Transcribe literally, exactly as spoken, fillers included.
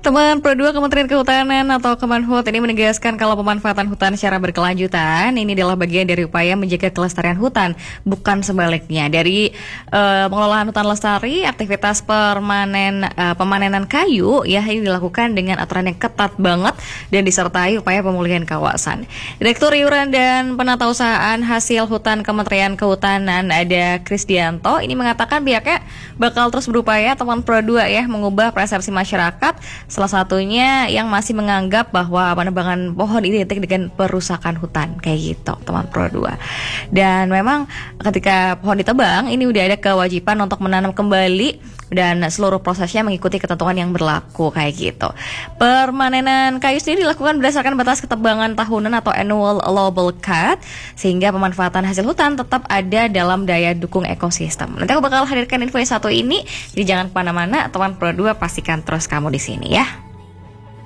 Teman Pro dua Kementerian Kehutanan atau Kemenhut ini menegaskan kalau pemanfaatan hutan secara berkelanjutan ini adalah bagian dari upaya menjaga kelestarian hutan, bukan sebaliknya. Dari uh, pengelolaan hutan lestari, aktivitas permanen uh, pemanenan kayu ya ini dilakukan dengan aturan yang ketat banget dan disertai upaya pemulihan kawasan. Direktur Iuran dan Penatausahaan Hasil Hutan Kementerian Kehutanan ada Krisdianto ini mengatakan pihaknya bakal terus berupaya teman Pro dua ya mengubah persepsi masyarakat. Salah satunya yang masih menganggap bahwa penebangan pohon identik dengan perusakan hutan kayak gitu, teman Pro dua. Dan memang ketika pohon ditebang ini udah ada kewajiban untuk menanam kembali dan seluruh prosesnya mengikuti ketentuan yang berlaku kayak gitu. Permanenan kayu sendiri dilakukan berdasarkan batas ketebangan tahunan atau annual allowable cut sehingga pemanfaatan hasil hutan tetap ada dalam daya dukung ekosistem. Nanti aku bakal hadirkan info yang satu ini, jadi jangan kemana-mana, teman Pro dua pastikan terus kamu di sini ya.